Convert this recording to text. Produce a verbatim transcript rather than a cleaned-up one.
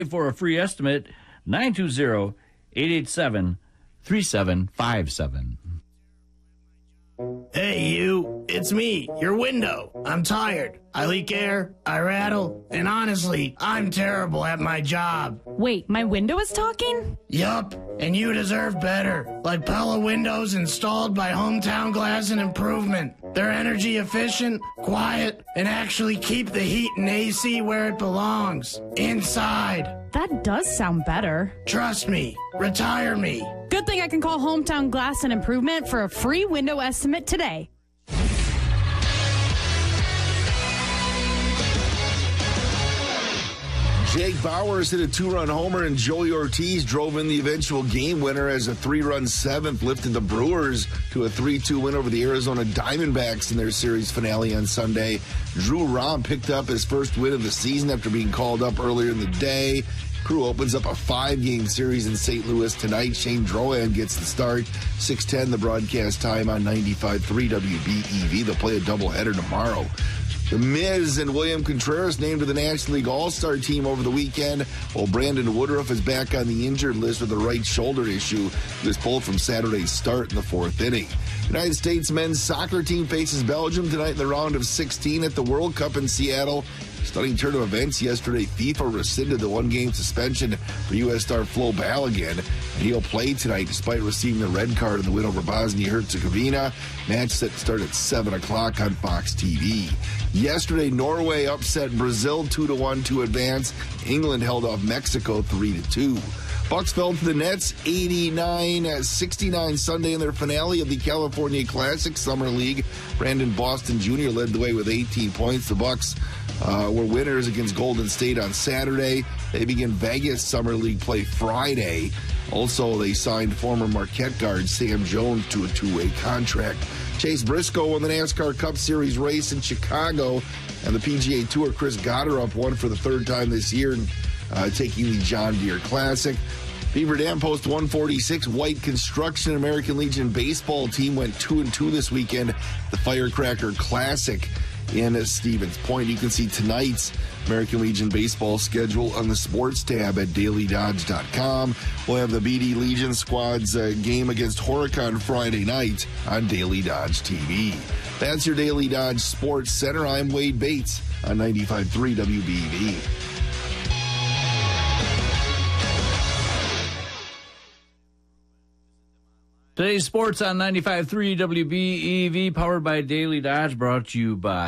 For a free estimate, nine two zero, eight eight seven, three seven five seven. Hey, you. It's me, your window. I'm tired. I leak air, I rattle, and honestly, I'm terrible at my job. Wait, my window is talking? Yup, and you deserve better. Like Pella windows installed by Hometown Glass and Improvement. They're energy efficient, quiet, and actually keep the heat and A C where it belongs. Inside. That does sound better. Trust me. Retire me. Good thing I can call Hometown Glass and Improvement for a free window estimate today. Jake Bowers hit a two-run homer, and Joey Ortiz drove in the eventual game winner as a three-run seventh lifted the Brewers to a three two win over the Arizona Diamondbacks in their series finale on Sunday. Drew Rom picked up his first win of the season after being called up earlier in the day. Crew opens up a five-game series in Saint Louis tonight. Shane Drohan gets the start. six ten the broadcast time on ninety-five point three W B E V. They'll play a doubleheader tomorrow. The Miz and William Contreras named to the National League All-Star team over the weekend, while Brandon Woodruff is back on the injured list with a right shoulder issue. He was pulled from Saturday's start in the fourth inning. United States men's soccer team faces Belgium tonight in the round of sixteen at the World Cup in Seattle. Stunning turn of events yesterday. FIFA rescinded the one-game suspension for U S star Flo Balogun, and he'll play tonight despite receiving a red card in the win over Bosnia-Herzegovina. Match set to start at seven o'clock on Fox T V. Yesterday, Norway upset Brazil two to one to advance. England held off Mexico three to two. Bucks fell to the Nets eighty-nine sixty-nine Sunday in their finale of the California Classic Summer League. Brandon Boston Junior led the way with eighteen points. The Bucks uh, were winners against Golden State on Saturday. They begin Vegas Summer League play Friday. Also, they signed former Marquette guard Sam Jones to a two-way contract. Chase Briscoe won the NASCAR Cup Series race in Chicago, and the P G A Tour Chris Gotterup won for the third time this year, uh, taking the John Deere Classic. Beaver Dam Post one forty-six White Construction American Legion baseball team went two and two this weekend. The Firecracker Classic in Stevens Point. You can see tonight's American Legion baseball schedule on the sports tab at daily dodge dot com. We'll have the B D Legion squad's uh, game against Horicon Friday night on Daily Dodge T V. That's your Daily Dodge Sports Center. I'm Wade Bates on ninety-five point three W B E V. Today's sports on ninety-five point three W B E V, powered by Daily Dodge, brought to you by